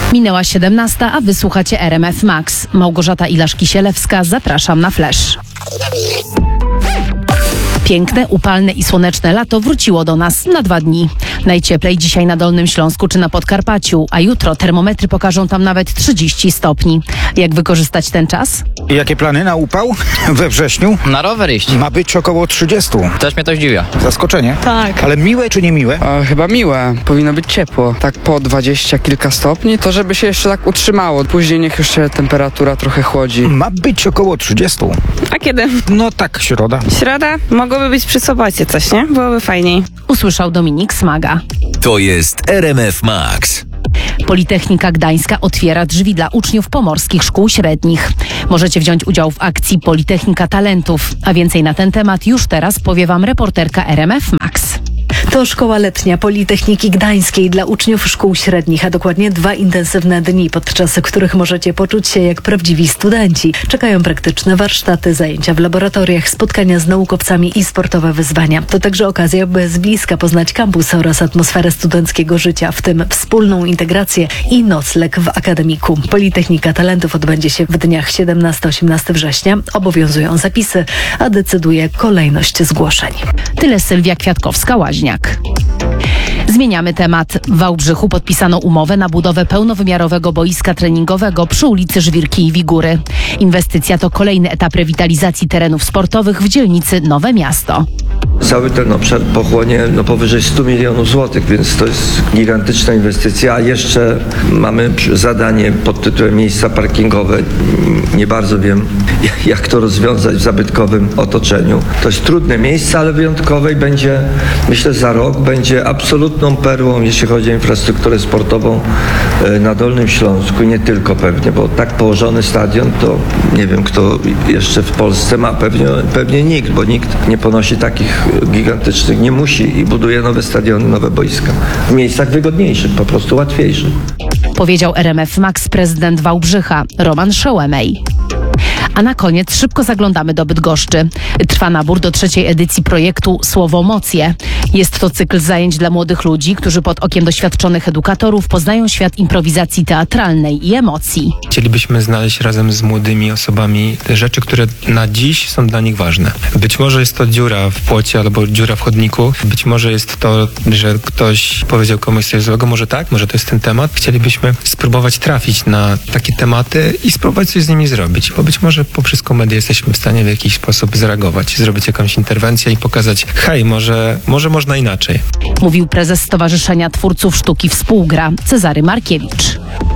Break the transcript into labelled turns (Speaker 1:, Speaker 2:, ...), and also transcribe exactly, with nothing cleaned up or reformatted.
Speaker 1: Minęła siedemnasta, a wysłuchacie R M F Max. Małgorzata Ilaszki-Sielewska, zapraszam na Flash. Piękne, upalne i słoneczne lato wróciło do nas na dwa dni. Najcieplej dzisiaj na Dolnym Śląsku czy na Podkarpaciu, a jutro termometry pokażą tam nawet trzydzieści stopni. Jak wykorzystać ten czas?
Speaker 2: Jakie plany na upał we wrześniu?
Speaker 3: Na rower iść.
Speaker 2: Ma być około trzydziestu.
Speaker 3: Też mnie to zdziwia.
Speaker 2: Zaskoczenie?
Speaker 4: Tak.
Speaker 2: Ale miłe czy nie miłe?
Speaker 4: A, chyba miłe. Powinno być ciepło. Tak po dwadzieścia kilka stopni, to żeby się jeszcze tak utrzymało. Później niech już się temperatura trochę chłodzi.
Speaker 2: Ma być około trzydziestu.
Speaker 5: A kiedy?
Speaker 2: No tak, środa.
Speaker 5: Środa? Mogłoby być przy sobocie coś, nie? Byłoby fajniej.
Speaker 1: Usłyszał Dominik Smaga.
Speaker 6: To jest R M F Max.
Speaker 1: Politechnika Gdańska otwiera drzwi dla uczniów pomorskich szkół średnich. Możecie wziąć udział w akcji Politechnika Talentów, a więcej na ten temat już teraz powie Wam reporterka R M F Max.
Speaker 7: To szkoła letnia Politechniki Gdańskiej dla uczniów szkół średnich, a dokładnie dwa intensywne dni, podczas których możecie poczuć się jak prawdziwi studenci. Czekają praktyczne warsztaty, zajęcia w laboratoriach, spotkania z naukowcami i sportowe wyzwania. To także okazja, by z bliska poznać kampus oraz atmosferę studenckiego życia, w tym wspólną integrację i nocleg w akademiku. Politechnika Talentów odbędzie się w dniach siedemnastego do osiemnastego września. Obowiązują zapisy, a decyduje kolejność zgłoszeń.
Speaker 1: Tyle Sylwia Kwiatkowska-Łaźniak. Zmieniamy temat. W Wałbrzychu podpisano umowę na budowę pełnowymiarowego boiska treningowego przy ulicy Żwirki i Wigury. Inwestycja to kolejny etap rewitalizacji terenów sportowych w dzielnicy Nowe Miasto.
Speaker 8: Cały ten obszar pochłonie no, powyżej stu milionów złotych, więc to jest gigantyczna inwestycja, a jeszcze mamy zadanie pod tytułem miejsca parkingowe. Nie bardzo wiem, jak to rozwiązać w zabytkowym otoczeniu. To jest trudne miejsce, ale wyjątkowe i będzie, myślę, za rok będzie absolutną perłą, jeśli chodzi o infrastrukturę sportową na Dolnym Śląsku i nie tylko pewnie, bo tak położony stadion to nie wiem, kto jeszcze w Polsce ma, pewnie, pewnie nikt, bo nikt nie ponosi takich gigantycznych, nie musi i buduje nowe stadiony, nowe boiska w miejscach wygodniejszych, po prostu łatwiejszych.
Speaker 1: Powiedział R M F Max prezydent Wałbrzycha Roman Szołemej. A na koniec szybko zaglądamy do Bydgoszczy. Trwa nabór do trzeciej edycji projektu Słowomocje. Jest to cykl zajęć dla młodych ludzi, którzy pod okiem doświadczonych edukatorów poznają świat improwizacji teatralnej i emocji.
Speaker 9: Chcielibyśmy znaleźć razem z młodymi osobami te rzeczy, które na dziś są dla nich ważne. Być może jest to dziura w płocie albo dziura w chodniku. Być może jest to, że ktoś powiedział komuś coś złego. Może tak, może to jest ten temat. Chcielibyśmy spróbować trafić na takie tematy i spróbować coś z nimi zrobić, bo być może poprzez komedię jesteśmy w stanie w jakiś sposób zareagować, zrobić jakąś interwencję i pokazać, hej, może, może można inaczej.
Speaker 1: Mówił prezes Stowarzyszenia Twórców Sztuki Współgra Cezary Markiewicz.